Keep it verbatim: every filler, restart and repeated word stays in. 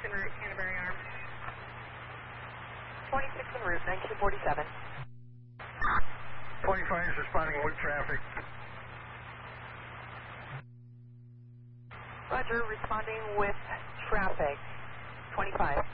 en route, Canterbury Arm. twenty-six en route, nineteen forty-seven. twenty-five is responding with traffic. Roger, responding with traffic. twenty-five.